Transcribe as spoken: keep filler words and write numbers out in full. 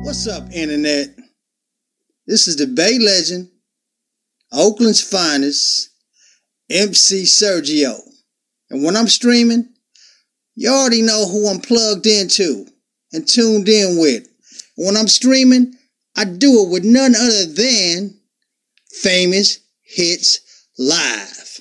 What's up, Internet? This is the Bay Legend, Oakland's finest, M C Sergio. And when I'm streaming, you already know who I'm plugged into and tuned in with. And when I'm streaming, I do it with none other than Famous Hits Live.